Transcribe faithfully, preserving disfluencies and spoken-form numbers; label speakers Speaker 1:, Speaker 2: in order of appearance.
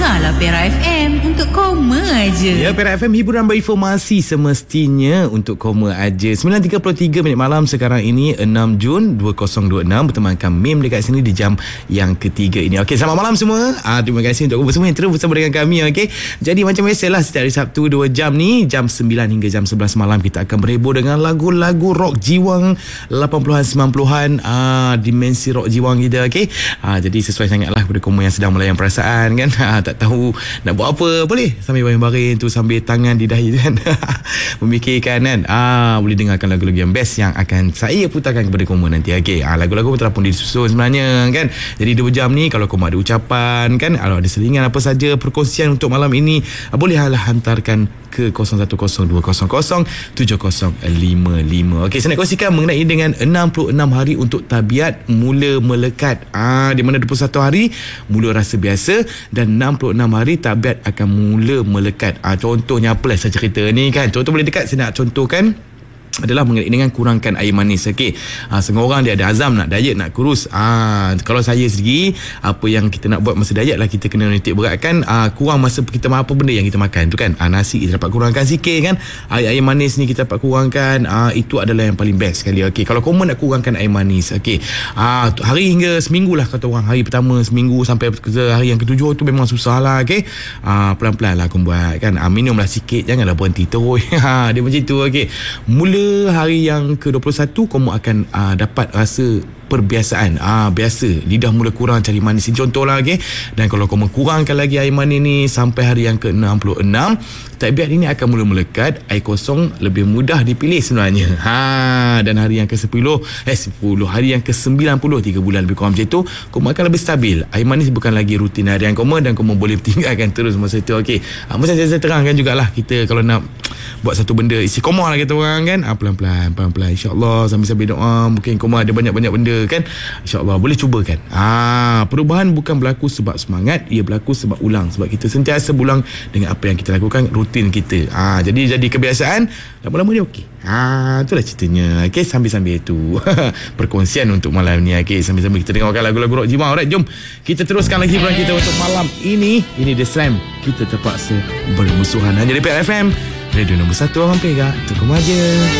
Speaker 1: Dengarlah Pera F M untuk koma aja.
Speaker 2: Ya, Pera F M hiburan berinformasi semestinya untuk koma aja. sembilan tiga puluh tiga minit malam sekarang ini, enam Jun dua ribu dua puluh enam. Bertemankan Mim dekat sini di jam yang ketiga ini. Okey, selamat malam semua. Ah, terima kasih untuk semua yang terus bersama dengan kami. Okey, jadi macam biasalah setiap hari Sabtu dua jam ni, jam sembilan hingga jam sebelas malam kita akan berhibur dengan lagu-lagu rock jiwang lapan puluhan sembilan puluhan, ah, dimensi rock jiwang kita. Okey, ah, jadi sesuai sangatlah kepada koma yang sedang melayan perasaan kan. Ah, tak tahu nak buat apa, boleh sambil baring-baring tu, sambil tangan di dahi kan. Memikirkan kan. Ah, boleh dengarkan lagu-lagu yang best yang akan saya putarkan kepada koma nanti. Okey, ah, lagu-lagu telah pun disusun sebenarnya kan. Jadi dua jam ni kalau koma ada ucapan kan, kalau ada selingan apa saja perkongsian untuk malam ini, ah, bolehlah hantarkan ke kosong satu kosong dua kosong kosong tujuh kosong lima lima. Okey, saya nak kongsikan mengenai dengan enam puluh enam hari untuk tabiat mula melekat. Ah, di mana dua puluh satu hari mula rasa biasa dan enam puluh enam hari tabiat akan mula melekat. Ah, contohnya apa lah saya cerita ni kan. Contoh boleh dekat saya nak contohkan adalah mengenai dengan kurangkan air manis. Okey, ha, setengah orang dia ada azam nak diet, nak kurus. Ha, kalau saya sendiri, apa yang kita nak buat masa diet lah, kita kena nitik beratkan, ha, kurang masa kita apa benda yang kita makan tu kan. Ha, nasi kita dapat kurangkan sikit kan, air-air manis ni kita dapat kurangkan. Ha, itu adalah yang paling best sekali. Okey, kalau koma nak kurangkan air manis, okey, ha, hari hingga seminggu lah kata orang. Hari pertama seminggu sampai ke hari yang ketujuh tu memang susah lah. Okey, ha, pelan-pelan lah kau buat kan. Ha, minumlah sikit, janganlah berhenti terus. Ha, dia macam tu. Okey, mula hari yang ke dua puluh satu kamu akan uh, dapat rasa perbiasaan. Ah, biasa lidah mula kurang cari manis. Contohlah, okey. Dan kalau kamu kurangkan lagi air manis ni sampai hari yang ke enam puluh enam, tabiat ini akan mula melekat. Air kosong lebih mudah dipilih sebenarnya. Ha, dan hari yang ke sepuluh, eh sepuluh, hari yang ke sembilan puluh, tiga bulan lebih kurang macam tu, kamu akan lebih stabil. Air manis bukan lagi rutin harian kamu dan kamu boleh tinggalkan terus masa tu. Okey. Ha, macam saya terangkan jugalah, kita kalau nak buat satu benda isi koma lah kata orang kan. Ha, pelan-pelan, pelan-pelan, insya-Allah, sambil-sambil doa. Mungkin koma ada banyak-banyak benda kan, insya-Allah boleh cubakan. Ah, perubahan bukan berlaku sebab semangat, ia berlaku sebab ulang, sebab kita sentiasa berulang dengan apa yang kita lakukan, rutin kita. Ah, jadi jadi kebiasaan, lama-lama ni okey. Ah, itulah ceritanya. Okey, sambil-sambil itu perkongsian untuk malam ni. Okey, sambil-sambil kita dengarkan lagu-lagu rock jiwang. Alright, jom kita teruskan lagi hiburan kita untuk malam ini. Ini The Slam, kita terpaksa bermusuhan hanya di Pera F M, radio nombor satu orang Perak. Untuk koma aja.